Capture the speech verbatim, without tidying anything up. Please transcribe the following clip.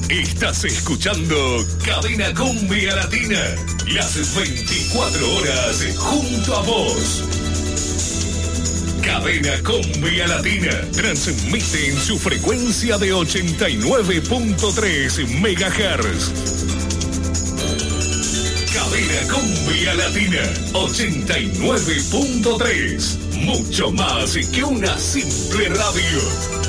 Estás escuchando Cadena Cumbia Latina, las veinticuatro horas junto a vos. Cadena Cumbia Latina transmite en su frecuencia de ochenta y nueve punto tres megahertz. Cadena Cumbia Latina ochenta y nueve punto tres. Mucho más que una simple radio.